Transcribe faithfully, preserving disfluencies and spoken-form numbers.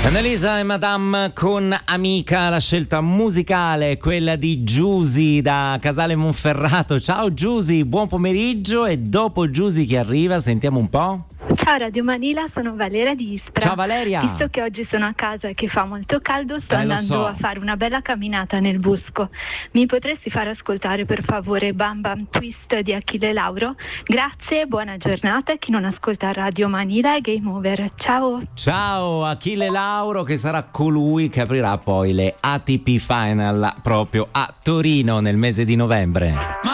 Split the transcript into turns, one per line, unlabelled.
Annalisa e Madame con Amica, la scelta musicale, quella di Giusy da Casale Monferrato. Ciao Giusy, buon pomeriggio, e dopo Giusy chi arriva? Sentiamo un po'.
Ciao Radio Manila, sono Valeria di Ispra.
Ciao Valeria.
Visto che oggi sono a casa e che fa molto caldo, sto
Eh, lo
andando
so.
a fare una bella camminata nel bosco. Mi potresti far ascoltare per favore Bam Bam Twist di Achille Lauro? Grazie, buona giornata, e chi non ascolta Radio Manila è game over. Ciao.
Ciao Achille Lauro, che sarà colui che aprirà poi le A T P Final proprio a Torino nel mese di novembre.